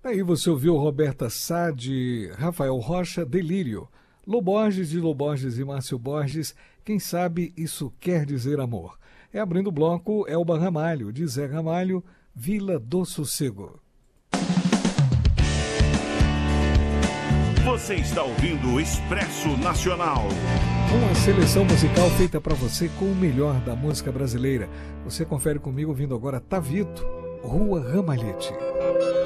Aí você ouviu Roberta Sá de Rafael Rocha, Delírio. Loborges de Loborges e Márcio Borges, quem sabe isso quer dizer amor. Abrindo o bloco, Elba Ramalho, de Zé Ramalho, Vila do Sossego. Você está ouvindo o Expresso Nacional. Uma seleção musical feita para você com o melhor da música brasileira. Você confere comigo ouvindo agora Tavito, Rua Ramalhete.